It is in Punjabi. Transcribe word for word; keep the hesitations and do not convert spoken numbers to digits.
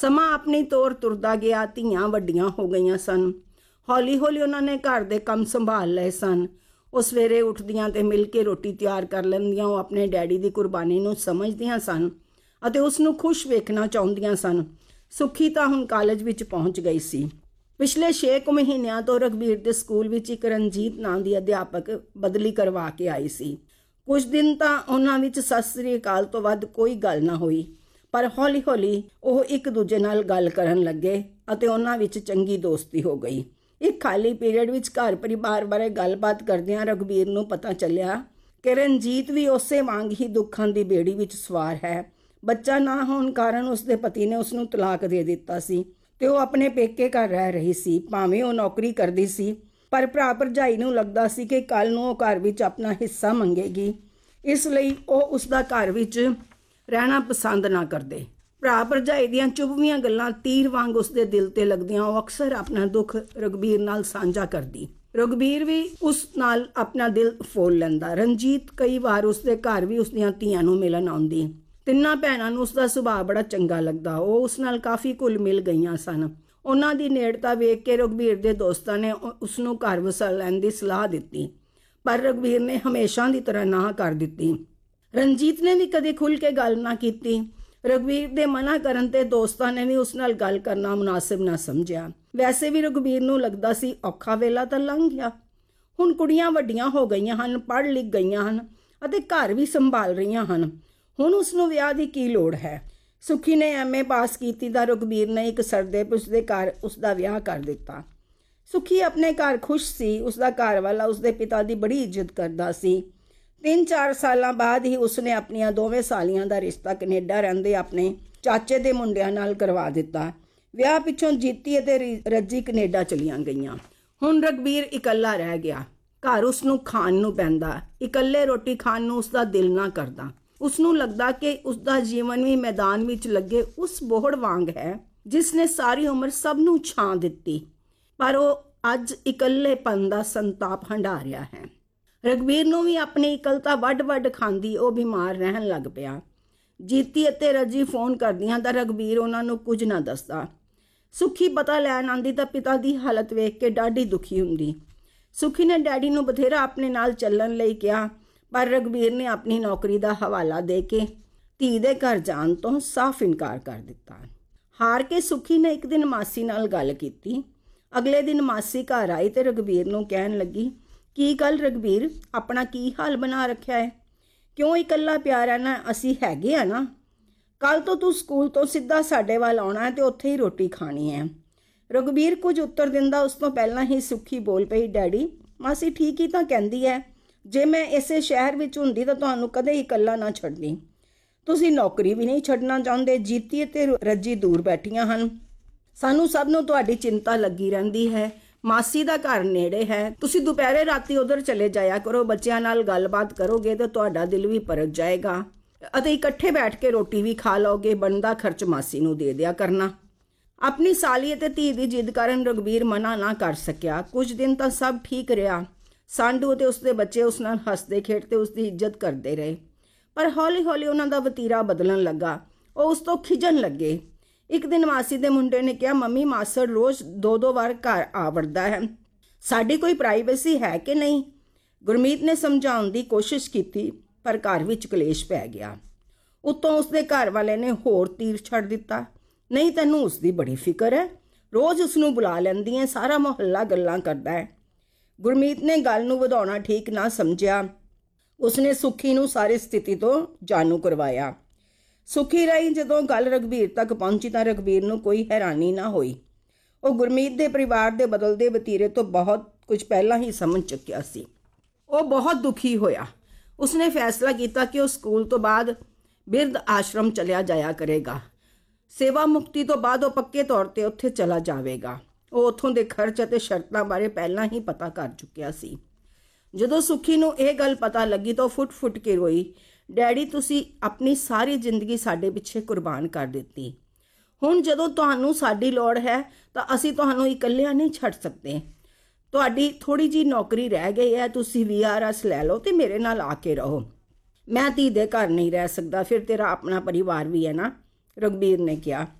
ਸਮਾਂ ਆਪਣੀ ਤੋਰ ਤੁਰਦਾ ਗਿਆ। ਧੀਆਂ ਵੱਡੀਆਂ ਹੋ ਗਈਆਂ ਸਨ। ਹੌਲੀ ਹੌਲੀ ਉਹਨਾਂ ਨੇ ਘਰ ਦੇ ਕੰਮ ਸੰਭਾਲ ਲਏ ਸਨ। ਉਹ ਸਵੇਰੇ ਉੱਠਦੀਆਂ ਤੇ ਮਿਲ ਕੇ ਰੋਟੀ ਤਿਆਰ ਕਰ ਲੈਂਦੀਆਂ। ਉਹ ਆਪਣੇ ਡੈਡੀ ਦੀ ਕੁਰਬਾਨੀ ਨੂੰ ਸਮਝਦੀਆਂ ਸਨ ਅਤੇ ਉਸ ਨੂੰ ਖੁਸ਼ ਵੇਖਣਾ ਚਾਹੁੰਦੀਆਂ ਸਨ। ਸੁੱਖੀ ਤਾਂ ਹੁਣ ਕਾਲਜ ਵਿੱਚ ਪਹੁੰਚ ਗਈ ਸੀ। ਪਿਛਲੇ ਛੇ ਕੁ ਮਹੀਨਿਆਂ ਤੋਂ ਰਘਬੀਰ ਦੇ ਸਕੂਲ ਵਿੱਚ ਇੱਕ ਰਣਜੀਤ ਨਾਂ ਦੀ ਅਧਿਆਪਕ ਬਦਲੀ ਕਰਵਾ ਕੇ ਆਈ ਸੀ। ਕੁਝ ਦਿਨ ਤਾਂ ਉਹਨਾਂ ਵਿੱਚ ਸਤਿ ਸ੍ਰੀ ਅਕਾਲ ਤੋਂ ਵੱਧ ਕੋਈ ਗੱਲ ਨਾ ਹੋਈ, ਪਰ ਹੌਲੀ ਹੌਲੀ ਉਹ ਇੱਕ ਦੂਜੇ ਨਾਲ ਗੱਲ ਕਰਨ ਲੱਗੇ ਅਤੇ ਉਹਨਾਂ ਵਿੱਚ ਚੰਗੀ ਦੋਸਤੀ ਹੋ ਗਈ। ਇੱਕ ਖਾਲੀ ਪੀਰੀਅਡ ਵਿੱਚ ਘਰ ਪਰਿਵਾਰ ਬਾਰੇ ਗੱਲਬਾਤ ਕਰਦਿਆਂ ਰਘਬੀਰ ਨੂੰ ਪਤਾ ਚੱਲਿਆ ਕਿ ਰਣਜੀਤ ਵੀ ਉਸੇ ਵਾਂਗ ਹੀ ਦੁੱਖਾਂ ਦੀ ਬੇੜੀ ਵਿੱਚ ਸਵਾਰ ਹੈ। ਬੱਚਾ ਨਾ ਹੋਣ ਕਾਰਨ ਉਸਦੇ ਪਤੀ ਨੇ ਉਸਨੂੰ ਤਲਾਕ ਦੇ ਦਿੱਤਾ ਸੀ ਤੇ ਉਹ ਆਪਣੇ ਪੇਕੇ ਘਰ ਰਹਿ ਰਹੀ ਸੀ। ਭਾਵੇਂ ਉਹ ਨੌਕਰੀ ਕਰਦੀ ਸੀ, ਪਰ ਭਰਾ ਭਰਜਾਈ ਨੂੰ ਲੱਗਦਾ ਸੀ ਕਿ ਕੱਲ ਨੂੰ ਉਹ ਘਰ ਵਿੱਚ ਆਪਣਾ ਹਿੱਸਾ ਮੰਗੇਗੀ, ਇਸ ਲਈ ਉਹ ਉਸਦਾ ਘਰ ਵਿੱਚ ਰਹਿਣਾ ਪਸੰਦ ਨਾ ਕਰਦੇ। ਭਰਾ ਭਰਜਾਈ ਦੀਆਂ ਚੁਭਵੀਆਂ ਗੱਲਾਂ ਤੀਰ ਵਾਂਗ ਉਸਦੇ ਦਿਲ ਤੇ ਲੱਗਦੀਆਂ। ਉਹ ਅਕਸਰ ਆਪਣਾ ਦੁੱਖ ਰਘਬੀਰ ਨਾਲ ਸਾਂਝਾ ਕਰਦੀ। ਰਘਬੀਰ ਵੀ ਉਸ ਨਾਲ ਆਪਣਾ ਦਿਲ ਫੋਲ ਲੈਂਦਾ। ਰਣਜੀਤ ਕਈ ਵਾਰ ਉਸਦੇ ਘਰ ਵੀ ਉਸਦੀਆਂ ਧੀਆਂ ਨੂੰ ਮਿਲਣ ਆਉਂਦੀ। ਤਿੰਨਾਂ ਭੈਣਾਂ ਨੂੰ ਉਸਦਾ ਸੁਭਾਅ ਬੜਾ ਚੰਗਾ ਲੱਗਦਾ। ਉਹ ਉਸ ਨਾਲ ਕਾਫੀ ਘੁਲ ਮਿਲ ਗਈਆਂ ਸਨ। ਉਹਨਾਂ ਦੀ ਨੇੜਤਾ ਵੇਖ ਕੇ ਰਘਬੀਰ ਦੇ ਦੋਸਤਾਂ ਨੇ ਉਸਨੂੰ ਘਰ ਵਸਾ ਲੈਣ ਦੀ ਸਲਾਹ ਦਿੱਤੀ, ਪਰ ਰਘਬੀਰ ਨੇ ਹਮੇਸ਼ਾ ਦੀ ਤਰ੍ਹਾਂ ਨਾ ਕਰ ਦਿੱਤੀ। ਰਣਜੀਤ ਨੇ ਵੀ ਕਦੇ ਖੁੱਲ੍ਹ ਕੇ ਗੱਲ ਨਾ ਕੀਤੀ। ਰਘਬੀਰ ਦੇ ਮਨਾ ਕਰਨ ਤੇ ਦੋਸਤਾਂ ਨੇ ਵੀ ਉਸ ਨਾਲ ਗੱਲ ਕਰਨਾ ਮੁਨਾਸਿਬ ਨਾ ਸਮਝਿਆ। ਵੈਸੇ ਵੀ ਰਘਬੀਰ ਨੂੰ ਲੱਗਦਾ ਸੀ ਔਖਾ ਵੇਲਾ ਤਾਂ ਲੰਘ ਗਿਆ। ਹੁਣ ਕੁੜੀਆਂ ਵੱਡੀਆਂ ਹੋ ਗਈਆਂ ਹਨ, ਪੜ੍ਹ ਲਿਖ ਗਈਆਂ ਹਨ ਅਤੇ ਘਰ ਵੀ ਸੰਭਾਲ ਰਹੀਆਂ ਹਨ। ਹੁਣ ਉਸਨੂੰ ਵਿਆਹ ਦੀ ਕੀ ਲੋੜ ਹੈ। ਸੁੱਖੀ ਨੇ ਐਮ ਏ ਪਾਸ ਕੀਤੀ ਤਾਂ ਰਘਬੀਰ ਨੇ ਇੱਕ ਸਰਦੇ ਉਸਦੇ ਘਰ ਉਸਦਾ ਵਿਆਹ ਕਰ ਦਿੱਤਾ। ਸੁੱਖੀ ਆਪਣੇ ਘਰ ਖੁਸ਼ ਸੀ। ਉਸਦਾ ਘਰ ਵਾਲਾ ਉਸਦੇ ਪਿਤਾ ਦੀ ਬੜੀ ਇੱਜ਼ਤ ਕਰਦਾ ਸੀ। ਤਿੰਨ ਚਾਰ ਸਾਲਾਂ ਬਾਅਦ ਹੀ ਉਸਨੇ ਆਪਣੀਆਂ ਦੋਵੇਂ ਸਾਲੀਆਂ ਦਾ ਰਿਸ਼ਤਾ ਕੈਨੇਡਾ ਰਹਿੰਦੇ ਆਪਣੇ ਚਾਚੇ ਦੇ ਮੁੰਡਿਆਂ ਨਾਲ ਕਰਵਾ ਦਿੱਤਾ। ਵਿਆਹ ਪਿੱਛੋਂ ਜੀਤੀ ਅਤੇ ਰੱਜੀ ਕੈਨੇਡਾ ਚਲੀਆਂ ਗਈਆਂ। ਹੁਣ ਰਘਬੀਰ ਇਕੱਲਾ ਰਹਿ ਗਿਆ। ਘਰ ਉਸਨੂੰ ਖਾਣ ਨੂੰ ਪੈਂਦਾ। ਇਕੱਲੇ ਰੋਟੀ ਖਾਣ ਨੂੰ ਉਸਦਾ ਦਿਲ ਨਾ ਕਰਦਾ। ਉਸਨੂੰ ਲੱਗਦਾ ਕਿ ਉਸਦਾ ਜੀਵਨ ਵੀ ਮੈਦਾਨ ਵਿੱਚ ਲੱਗੇ ਉਸ ਬੋਹੜ ਵਾਂਗ ਹੈ ਜਿਸ ਨੇ ਸਾਰੀ ਉਮਰ ਸਭ ਨੂੰ ਛਾਂ ਦਿੱਤੀ, ਪਰ ਉਹ ਅੱਜ ਇਕੱਲੇਪਨ ਦਾ ਸੰਤਾਪ ਹੰਢਾ ਰਿਹਾ ਹੈ। ਰਘਬੀਰ ਨੂੰ ਵੀ ਆਪਣੀ ਇਕੱਲਤਾ ਵੱਡ ਵੱਡ ਖਾਂਦੀ ਉਹ ਬਿਮਾਰ ਰਹਿਣ ਲੱਗ ਪਿਆ। ਜੀਤੀ ਅਤੇ ਰੱਜੀ ਫੋਨ ਕਰਦੀਆਂ ਤਾਂ ਰਘਬੀਰ ਉਹਨਾਂ ਨੂੰ ਕੁਝ ਨਾ ਦੱਸਦਾ। ਸੁੱਖੀ ਪਤਾ ਲੈਣ ਆਉਂਦੀ ਤਾਂ ਪਿਤਾ ਦੀ ਹਾਲਤ ਵੇਖ ਕੇ ਡਾਢੀ ਦੁਖੀ ਹੁੰਦੀ। ਸੁੱਖੀ ਨੇ ਡੈਡੀ ਨੂੰ ਬਥੇਰਾ ਆਪਣੇ ਨਾਲ ਚੱਲਣ ਲਈ ਕਿਹਾ, ਪਰ ਰਘਬੀਰ ਨੇ ਆਪਣੀ ਨੌਕਰੀ ਦਾ ਹਵਾਲਾ ਦੇ ਕੇ ਧੀ ਦੇ ਘਰ ਜਾਣ ਤੋਂ ਸਾਫ਼ ਇਨਕਾਰ ਕਰ ਦਿੱਤਾ। ਹਾਰ ਕੇ ਸੁੱਖੀ ਨੇ ਇੱਕ ਦਿਨ ਮਾਸੀ ਨਾਲ ਗੱਲ ਕੀਤੀ। ਅਗਲੇ ਦਿਨ ਮਾਸੀ ਘਰ ਆਈ ਤੇ ਰਘਬੀਰ ਨੂੰ ਕਹਿਣ ਲੱਗੀ, ਕੀ ਗੱਲ ਰਘਬੀਰ, ਆਪਣਾ ਕੀ ਹਾਲ ਬਣਾ ਰੱਖਿਆ ਹੈ? ਕਿਉਂ ਇਕੱਲਾ ਪਿਆ ਰਹਿਣਾ? ਅਸੀਂ ਹੈਗੇ ਆ ਨਾ। ਕੱਲ ਤੋਂ ਤੂੰ ਸਕੂਲ ਤੋਂ ਸਿੱਧਾ ਸਾਡੇ ਵੱਲ ਆਉਣਾ ਹੈ ਤੇ ਉੱਥੇ ਹੀ ਰੋਟੀ ਖਾਣੀ ਹੈ। ਰਘਬੀਰ ਕੁਝ ਉੱਤਰ ਦਿੰਦਾ ਉਸ ਤੋਂ ਪਹਿਲਾਂ ਹੀ ਸੁੱਖੀ ਬੋਲ ਪਈ, ਡੈਡੀ ਮਾਸੀ ਠੀਕ ਹੀ ਤਾਂ ਕਹਿੰਦੀ ਹੈ। ਜੇ ਮੈਂ ਇਸੇ ਸ਼ਹਿਰ ਵਿੱਚ ਹੁੰਦੀ ਤਾਂ ਤੁਹਾਨੂੰ ਕਦੇ ਇਕੱਲਾ ਨਾ ਛੱਡਦੀ। ਤੁਸੀਂ ਨੌਕਰੀ ਵੀ ਨਹੀਂ ਛੱਡਣਾ ਚਾਹੁੰਦੇ। ਜੀਤੀ ਅਤੇ ਰੱਜੀ ਦੂਰ ਬੈਠੀਆਂ ਹਨ। ਸਾਨੂੰ ਸਭ ਨੂੰ ਤੁਹਾਡੀ ਚਿੰਤਾ ਲੱਗੀ ਰਹਿੰਦੀ ਹੈ। ਮਾਸੀ ਦਾ ਘਰ ਨੇੜੇ ਹੈ। ਤੁਸੀਂ ਦੁਪਹਿਰੇ ਰਾਤੀ ਉਧਰ ਚਲੇ ਜਾਇਆ ਕਰੋ। ਬੱਚਿਆਂ ਨਾਲ ਗੱਲਬਾਤ ਕਰੋਗੇ ਤਾਂ ਤੁਹਾਡਾ ਦਿਲ ਵੀ ਪਰਤ ਜਾਏਗਾ ਅਤੇ ਇਕੱਠੇ ਬੈਠ ਕੇ ਰੋਟੀ ਵੀ ਖਾ ਲਓਗੇ। ਬਣਦਾ ਖਰਚ ਮਾਸੀ ਨੂੰ ਦੇ ਦਿਆ ਕਰਨਾ। ਆਪਣੀ ਸਾਲੀ ਅਤੇ ਧੀ ਦੀ ਜਿੱਦ ਕਾਰਨ ਰਘਬੀਰ ਮਨਾ ਨਾ ਕਰ ਸਕਿਆ। ਕੁਝ ਦਿਨ ਤਾਂ ਸਭ ਠੀਕ ਰਿਹਾ। ਸਾਂਢੂ ਅਤੇ ਉਸਦੇ ਬੱਚੇ ਉਸ ਨਾਲ ਹੱਸਦੇ ਖੇਡਦੇ ਉਸਦੀ ਇੱਜ਼ਤ ਕਰਦੇ ਰਹੇ, ਪਰ ਹੌਲੀ ਹੌਲੀ ਉਹਨਾਂ ਦਾ ਵਤੀਰਾ ਬਦਲਣ ਲੱਗਾ। ਉਹ ਉਸ ਤੋਂ ਖਿਜਣ ਲੱਗੇ। ਇੱਕ ਦਿਨ ਮਾਸੀ ਦੇ ਮੁੰਡੇ ਨੇ ਕਿਹਾ, ਮੰਮੀ ਮਾਸੜ ਰੋਜ਼ ਦੋ ਦੋ ਵਾਰ ਘਰ ਆ ਵੜਦਾ ਹੈ, ਸਾਡੀ ਕੋਈ ਪ੍ਰਾਈਵੇਸੀ ਹੈ ਕਿ ਨਹੀਂ? ਗੁਰਮੀਤ ਨੇ ਸਮਝਾਉਣ ਦੀ ਕੋਸ਼ਿਸ਼ ਕੀਤੀ, ਪਰ ਘਰ ਵਿੱਚ ਕਲੇਸ਼ ਪੈ ਗਿਆ। ਉੱਤੋਂ ਉਸਦੇ ਘਰ ਵਾਲੇ ਨੇ ਹੋਰ ਤੀਰ ਛੱਡ ਦਿੱਤਾ, ਨਹੀਂ ਤੈਨੂੰ ਉਸਦੀ ਬੜੀ ਫਿਕਰ ਹੈ, ਰੋਜ਼ ਉਸਨੂੰ ਬੁਲਾ ਲੈਂਦੀ ਹੈ, ਸਾਰਾ ਮੁਹੱਲਾ ਗੱਲਾਂ ਕਰਦਾ ਹੈ। ਗੁਰਮੀਤ ਨੇ ਗੱਲ ਨੂੰ ਵਧਾਉਣਾ ਠੀਕ ਨਾ ਸਮਝਿਆ। ਉਸਨੇ ਸੁੱਖੀ ਨੂੰ ਸਾਰੀ ਸਥਿਤੀ ਤੋਂ ਜਾਣੂ ਕਰਵਾਇਆ। ਸੁੱਖੀ ਰਾਹੀਂ ਜਦੋਂ ਗੱਲ ਰਘਬੀਰ ਤੱਕ ਪਹੁੰਚੀ ਤਾਂ ਰਘਬੀਰ ਨੂੰ ਕੋਈ ਹੈਰਾਨੀ ਨਾ ਹੋਈ। ਉਹ ਗੁਰਮੀਤ ਦੇ ਪਰਿਵਾਰ ਦੇ ਬਦਲਦੇ ਵਤੀਰੇ ਤੋਂ ਬਹੁਤ ਕੁਝ ਪਹਿਲਾਂ ਹੀ ਸਮਝ ਚੁੱਕਿਆ ਸੀ। ਉਹ ਬਹੁਤ ਦੁਖੀ ਹੋਇਆ। ਉਸਨੇ ਫੈਸਲਾ ਕੀਤਾ ਕਿ ਉਹ ਸਕੂਲ ਤੋਂ ਬਾਅਦ ਬਿਰਧ ਆਸ਼ਰਮ ਚਲਿਆ ਜਾਇਆ ਕਰੇਗਾ। ਸੇਵਾ ਮੁਕਤੀ ਤੋਂ ਬਾਅਦ ਉਹ ਪੱਕੇ ਤੌਰ ਤੇ ਉੱਥੇ ਚਲਾ ਜਾਵੇਗਾ। ਉਹ ਉੱਥੋਂ ਦੇ ਖਰਚ ਅਤੇ ਸ਼ਰਤਾਂ ਬਾਰੇ ਪਹਿਲਾਂ ਹੀ ਪਤਾ ਕਰ ਚੁੱਕਿਆ ਸੀ। ਜਦੋਂ ਸੁੱਖੀ ਨੂੰ ਇਹ ਗੱਲ ਪਤਾ ਲੱਗੀ ਤਾਂ ਉਹ ਫੁੱਟ ਫੁੱਟ ਕੇ ਰੋਈ, ਡੈਡੀ ਤੁਸੀਂ ਆਪਣੀ ਸਾਰੀ ਜ਼ਿੰਦਗੀ ਸਾਡੇ ਪਿੱਛੇ ਕੁਰਬਾਨ ਕਰ ਦਿੱਤੀ। ਹੁਣ ਜਦੋਂ ਤੁਹਾਨੂੰ ਸਾਡੀ ਲੋੜ ਹੈ ਤਾਂ ਅਸੀਂ ਤੁਹਾਨੂੰ ਇਕੱਲਿਆਂ ਨਹੀਂ ਛੱਡ ਸਕਦੇ। ਤੁਹਾਡੀ ਥੋੜੀ ਜੀ ਨੌਕਰੀ ਰਹਿ ਗਈ ਹੈ, ਤੁਸੀਂ ਵੀ ਆਰ ਐਸ ਲੈ ਲਓ ਤੇ ਮੇਰੇ ਨਾਲ ਆ ਕੇ ਰਹੋ। ਮੈਂ ਧੀ ਦੇ ਘਰ ਨਹੀਂ ਰਹਿ ਸਕਦਾ, ਫਿਰ ਤੇਰਾ ਆਪਣਾ ਪਰਿਵਾਰ ਵੀ ਹੈ ਨਾ, ਰਘਬੀਰ ਨੇ ਕਿਹਾ।